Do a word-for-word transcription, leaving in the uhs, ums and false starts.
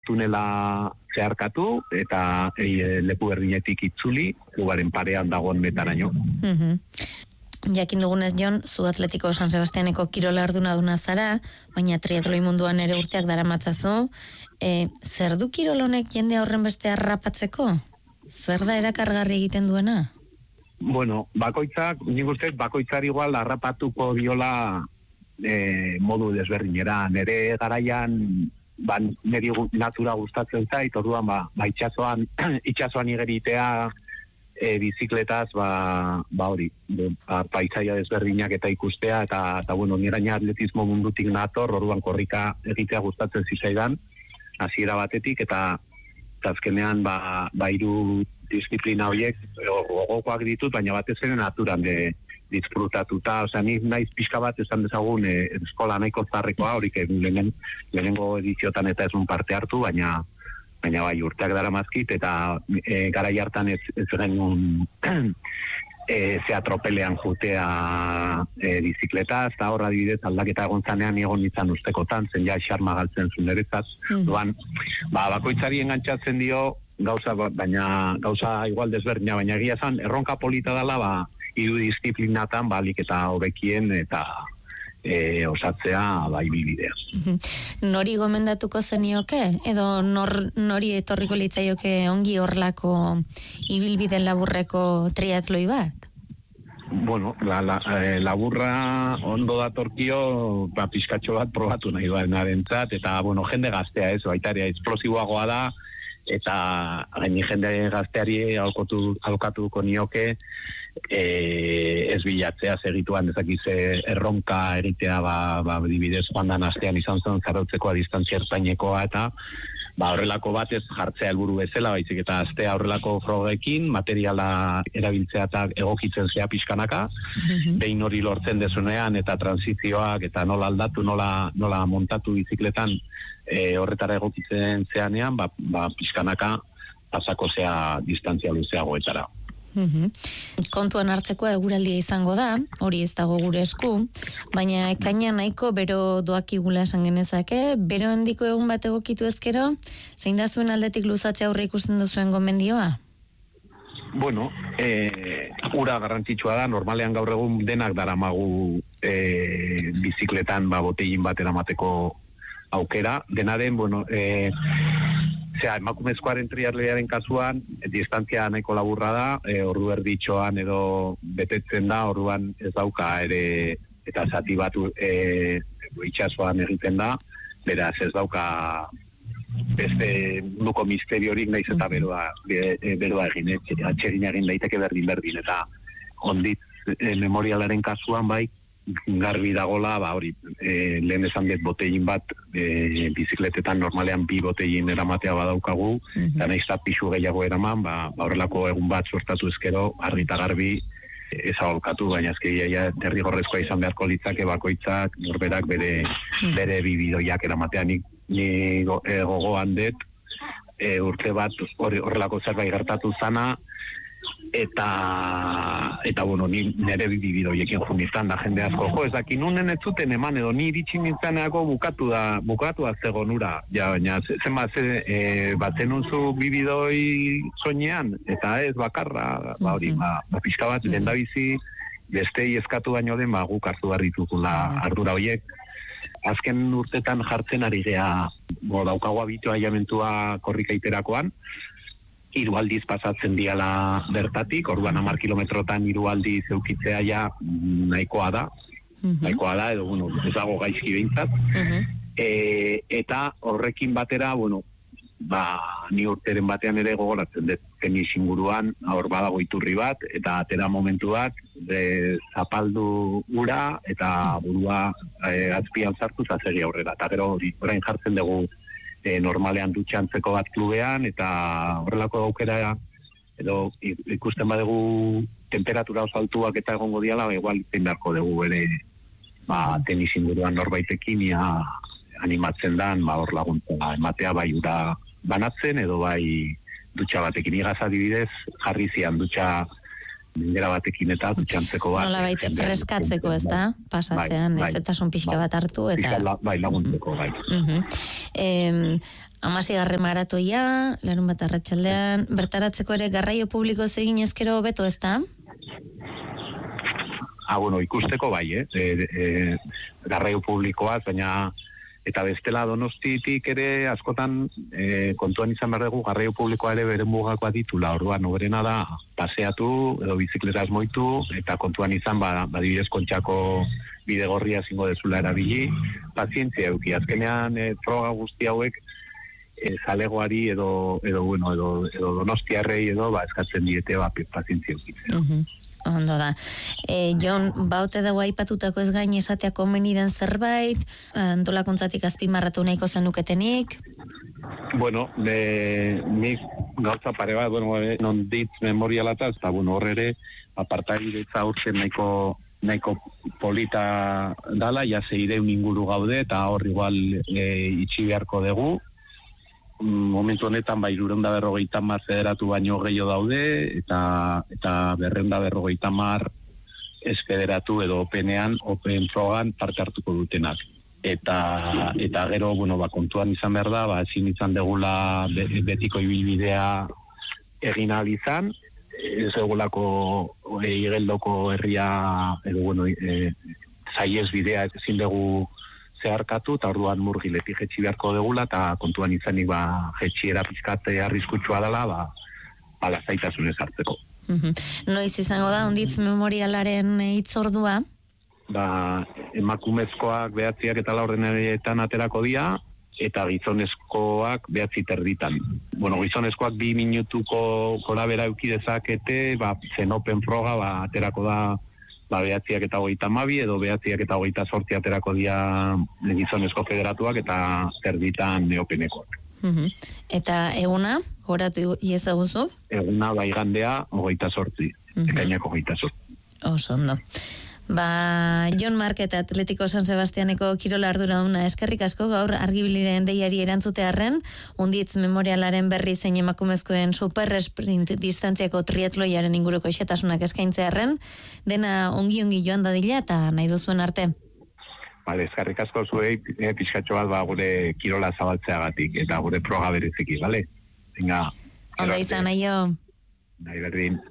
tunela zeharkatu eta e, leku berdinetik itzuli, klubaren parean dagoen metaraino. Mhm. Jakin dugunez, Jon, zu Atletiko San Sebastianeko kirola arduna duna zara, baina triatloi munduan ere urteak daramatzazu. E, zer du kirol honek jende horren beste harrapatzeko? Zer da erakargarri egiten duena? Bueno, bakoitzak, nik uste, bakoitzari igual harrapatuko diola e, modu desberdinera. Nere garaian, ba, niri natura gustatzen zait, orduan, ba, ba itxasoan, itxasoan igeritea, E, bizikletaz, ba, ba hori, ba, paisaia desberdinak eta ikustea, eta, eta bueno, niraina atletismo mundutik nator, orduan korrika egitea gustatzen zizaidan, hasiera batetik, eta azkenean, ba, ba hiru disiplina horiek, gogokoak ditut, baina batez ere naturan de disfrutatuta, osea, ni naiz pixka bat esan dezagun, e, eskola nahiko zarrekoa, horik lehen, lehenengo ediziotan eta ez un parte hartu, baina baina bai urteak daramazkit eta e, garai hartan ez, ez genuen e, ze atropelean jutea e, bizikleta, eta horra adibidez aldaketa egon zanean egon izan ustekotan, zen ja xarma galtzen zuen eretzaz. Mm. Duan, ba, bakoitzari engantzatzen dio gauza, baina gauza igual desberdina, baina egia zan, erronka polita dela, ba, hiru disiplinatan balik eta hobekien eta E, osatzea bai bibidea. Nori gomendatuko zenioke? Edo nor, nori etorriko litzaioke ongi horlako ibilbide laburreko triatloi bat? Bueno, la, la, eh, laburra ondo datorkio ba, pizkatxo bat probatu nahi duenarentzat, eta bueno, jende gaztea ez, baitaria esplosiboagoa da, eta gaini jende gazteari alokatu, alokatuko nioke, E, ez bilatzea segituan dezakize erronka eritea ba, ba, dibidez joan dan astean izan zen zarautzeko distantzia ertainekoa eta ba, horrelako bat ez jartzea helburu bezala, baizik eta astea horrelako frogekin, materiala erabiltzea eta egokitzen zea pixkanaka, mm-hmm. behin hori lortzen dezunean eta transizioak eta nola aldatu, nola, nola montatu bizikletan e, horretara egokitzen zeanean, ba, ba, pixkanaka pasako zea distantzia luzeagoetara. Uhum. Kontuan hartzeko eguraldia izango da, hori ez dago gure esku, baina ekaina nahiko bero doakigula esan genezake, bero handiko egun bat egokitu ezkero, zein da zuen aldetik luzatzea aurre ikusten duzuen gomendioa? Bueno, e, ura garrantzitsua da, normalean gaur egun denak daramagu e, bizikletan ba, botein bat eramateko aukera, dena den, bueno, e, Zea, emakumezkoaren triatloiaren kasuan, distantzia nahiko laburra da, e, ordu erditxoan edo betetzen da, orduan ez dauka ere, eta zati bat e, itxasoan egiten da, beraz ez dauka beste nuko misteriorik naiz eta beroa, e, beroa egin, atxegin egin daiteke berdin-berdin, eta ondit e, memorialaren kasuan bai, garbi dagola, ba hori, e, lehen esan dut botein bat, e, bizikletetan normalean bi botein eramatea badaukagu, mm-hmm. eta nahiz eta pixu gehiago eraman, ba, ba horrelako egun bat sortatu ezkero, argi eta garbi ez aholkatu, baina ezkeria ja derrigorrezkoa izan beharko litzake bakoitzak, norberak bere, mm. bere bibidoiak eramatea. Nik ni go, e, gogoan dut, e, urte bat horrelako zerbait gertatu zana, eta eta bueno, ni nere bibidoiekin junizan da jende asko, jo, ez daki nunen ez zuten eman edo ni iritsi nintzaneako bukatu da bukatu da zegon ura, ja, baina zenbat ze, e, batzen unzu bibidoi soinean, eta ez bakarra, ba hori, ba, ba pixka bat, lehendabizi bestei eskatu baino den, ba guk hartu behar ditugula ardura horiek. Azken urtetan jartzen ari gea, bo, daukagoa bitu aiamentua korrika iterakoan, hiru aldiz pasatzen diala bertatik, orduan hamar kilometrotan hiru aldiz eukitzea ja nahikoa da, uh-huh. nahikoa da, edo bueno, ez dago gaizki behintzat, uh-huh. e, eta horrekin batera, bueno, ba, ni urteren batean ere gogoratzen dut tenis inguruan, hor badago iturri bat, eta atera momentu bat, de, zapaldu ura, eta burua e, azpian sartu zazegi aurrera, eta gero orain jartzen dugu E, normalean dutxantzeko bat klubean, eta horrelako aukera edo ikusten badugu temperatura oso altuak eta egongo diala, igual zein beharko dugu ere ba, tenis inguruan norbaitekin ja, animatzen dan, ba, hor laguntza ematea bai ura banatzen edo bai dutxa batekin. Igaz adibidez, jarri zian dutxa mindera batekin eta dutxantzeko bat. Nola baita freskatzeko, ez da? Pasatzean, bai, bai, ez eta son pixka bat hartu. Eta... La, bai, laguntzeko, bai. Uh-huh. E, Hamaseigarren maratoia, larun bat arratsaldean, bertaratzeko ere garraio publiko zegin ezkero hobeto, ez da? Ah, bueno, ikusteko bai, eh? E, e, garraio publikoaz, baina eta bestela Donostitik ere askotan e, kontuan izan behar dugu garraio publikoa ere beren mugakoa ditula, orduan oberena da paseatu edo bizikletaz moitu eta kontuan izan ba, badibidez Kontxako bidegorria zingo dezula erabili, pazientzia eduki, azkenean e, froga guzti hauek e, zalegoari edo, edo, bueno, edo, edo Donostiarrei edo ba, eskatzen diete ba, pazientzia edukitzea. Uh-huh. Ondo da. E, Jon, baute dago aipatutako ez gain esatea komeni den zerbait, antolakuntzatik azpimarratu nahiko zenuketenik? Bueno, de, nik gauza pare bat, bueno, non ditz memorialataz, eta bueno, horre ere, apartari ditza urtzen nahiko, nahiko polita dala, ja zeireun inguru gaude, eta hor igual e, itxi beharko dugu. Momentu honetan bai hirurehun berrogeita hamar federatu baino gehiago daude eta eta berrehun berrogeita hamar ez federatu edo openean, open frogan parte hartuko dutenak. Eta eta gero, bueno, ba kontuan izan behar da, ba ezin izan degula betiko ibilbidea egin ahal izan, ez egulako e, igeldoko herria edo bueno, e, zaiez bidea ezin dugu zeharkatu, eta orduan murgiletik jetxi beharko degula, eta kontuan izanik ba, jetxiera pizkate arriskutsua dela, ba, ba lasaitasunez hartzeko. Uh-huh. Noiz izango da, onditz memorialaren hitzordua? Ba, emakumezkoak behatziak eta laurdenetan aterako dira, eta gizonezkoak behatzi terditan. Bueno, gizonezkoak bi minutuko korabera euki dezakete, ba, zenopen froga, ba, aterako da ba, behatziak eta hogeita hamabi edo behatziak eta hogeita zortzi aterako dia gizonezko federatuak eta terditan neopenekoak. Uh-huh. Eta eguna, horatu iezaguzu? Eguna baigandea hogeita zortzi, uh-huh. Ekainako hogeita zortzi. Oso ondo. Ba, Jon Market Atletico San Sebastianeko kirola arduraduna eskerrik asko gaur argibiliren deiari erantzutearren, onditz memorialaren berri zein emakumezkoen super sprint distantziako triatloiaren inguruko xetasunak eskaintzearren, dena ongi-ongi joan dadila eta nahi duzuen arte. Vale, eskerrik asko zuei, eh, pixkatxo bat ba, gure kirola zabaltzeagatik eta gure proga bereziki, vale? Venga. Ondo izan, aio. Nahi berdin.